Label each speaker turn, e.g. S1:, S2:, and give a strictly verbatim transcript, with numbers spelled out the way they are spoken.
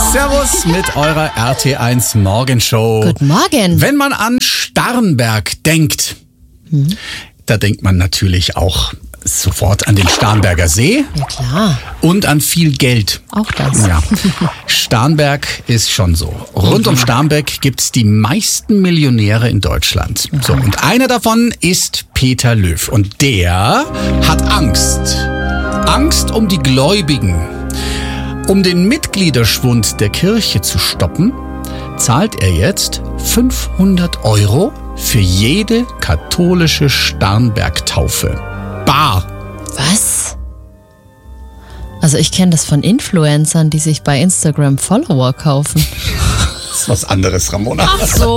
S1: Servus mit eurer R T eins Morgenshow.
S2: Guten Morgen.
S1: Wenn man an Starnberg denkt, hm. da denkt man natürlich auch sofort an den Starnberger See.
S2: Ja, klar.
S1: Und an viel Geld.
S2: Auch das.
S1: Ja. Starnberg ist schon so. Rund um Starnberg gibt's die meisten Millionäre in Deutschland. So, und einer davon ist Peter Löw. Und der hat Angst. Angst um die Gläubigen. Um den Mitgliederschwund der Kirche zu stoppen, zahlt er jetzt fünfhundert Euro für jede katholische Starnberg-Taufe. Bar.
S2: Was? Also ich kenne das von Influencern, die sich bei Instagram Follower kaufen.
S1: Das ist was anderes, Ramona.
S2: Ach so.